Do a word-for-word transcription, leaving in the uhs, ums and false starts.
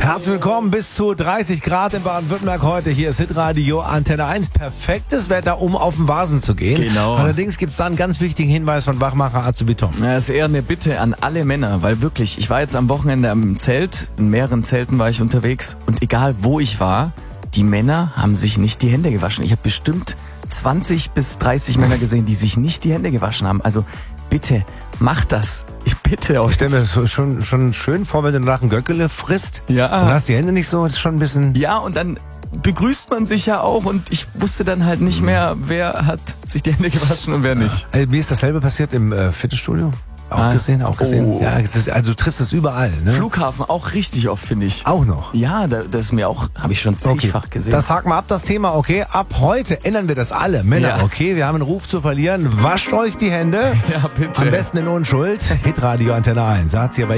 Herzlich willkommen, bis zu dreißig Grad in Baden-Württemberg heute. Hier ist Hitradio Antenne eins. Perfektes Wetter, um auf den Vasen zu gehen. Genau. Allerdings gibt es da einen ganz wichtigen Hinweis von Wachmacher Azubi Tom. Ja, ist eher eine Bitte an alle Männer, weil wirklich, ich war jetzt am Wochenende am Zelt, in mehreren Zelten war ich unterwegs und egal wo ich war, die Männer haben sich nicht die Hände gewaschen. Ich habe bestimmt zwanzig bis dreißig Männer gesehen, die sich nicht die Hände gewaschen haben. Also bitte, macht das. Ich bitte euch. Ich stelle mir das so schon, schon schön vor, wenn du nach einem Göckele frisst Ja. und hast die Hände nicht so, das ist schon ein bisschen... Ja, und dann begrüßt man sich ja auch und ich wusste dann halt nicht mehr, wer hat sich die Hände gewaschen und wer nicht. Also, mir ist dasselbe passiert im äh, Fitnessstudio. Auch Ah. gesehen, auch gesehen. Oh. Ja, es ist, also du triffst es überall. Ne? Flughafen auch richtig oft, finde ich. Auch noch. Ja, da- das ist mir auch, habe ich schon zigfach gesehen. Das haken wir ab, das Thema, okay? Ab heute ändern wir das alle. Männer, Ja. okay? Wir haben einen Ruf zu verlieren. Wascht euch die Hände. Ja, bitte. Am besten in Unschuld. Hitradio Antenne eins. Sagt sie aber